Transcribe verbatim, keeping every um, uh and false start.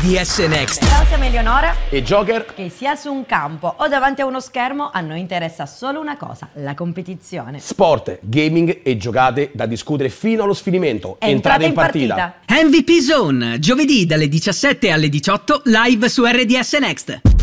D S Next. Ciao, siamo Eleonora e Joker. Che sia su un campo o davanti a uno schermo, a noi interessa solo una cosa: la competizione. Sport, gaming e giocate da discutere fino allo sfinimento. Entrate, Entrate in, in partita. partita. M V P Zone, giovedì dalle diciassette alle diciotto, live su R D S Next.